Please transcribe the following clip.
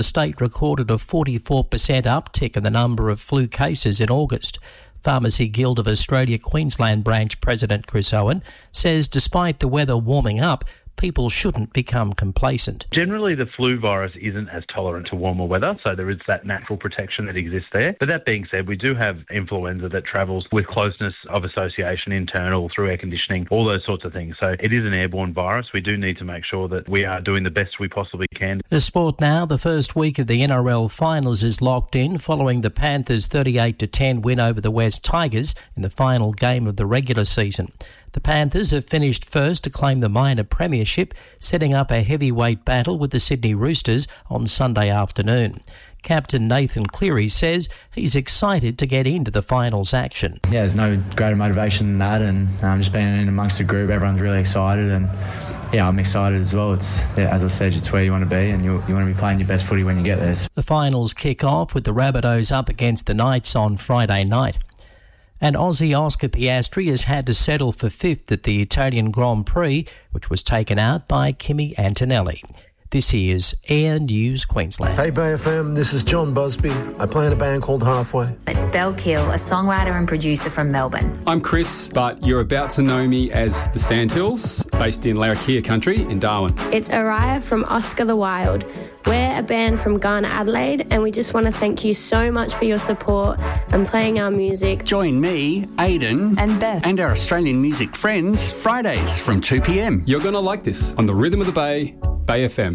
The state recorded a 44% uptick in the number of flu cases in August. Pharmacy Guild of Australia Queensland branch President Chris Owen says despite the weather warming up, people shouldn't become complacent. Generally, the flu virus isn't as tolerant to warmer weather, so there is that natural protection that exists there. But that being said, we do have influenza that travels with closeness of association, internal, through air conditioning, all those sorts of things. So it is an airborne virus. We do need to make sure that we are doing the best we possibly can. The sport now, the first week of the NRL finals is locked in following the Panthers' 38-10 win over the West Tigers in the final game of the regular season. The Panthers have finished first to claim the minor premiership, setting up a heavyweight battle with the Sydney Roosters on Sunday afternoon. Captain Nathan Cleary says he's excited to get into the finals action. Yeah, there's no greater motivation than that, and just being in amongst the group, everyone's really excited, and yeah, I'm excited as well. It's, as I said, it's where you want to be, and you want to be playing your best footy when you get there. The finals kick off with the Rabbitohs up against the Knights on Friday night. And Aussie Oscar Piastri has had to settle for fifth at the Italian Grand Prix, which was taken out by Kimi Antonelli. This is Air News Queensland. Hey Bay FM, this is John Busby. I play in a band called Halfway. It's Belle Kill, a songwriter and producer from Melbourne. I'm Chris, but you're about to know me as the Sandhills, based in Larrakia country in Darwin. It's Araya from Oscar the Wild. We're a band from Ghana, Adelaide, and we just want to thank you so much for your support and playing our music. Join me, Aidan, and Beth, and our Australian music friends Fridays from 2 p.m. You're going to like this on the Rhythm of the Bay, Bay FM.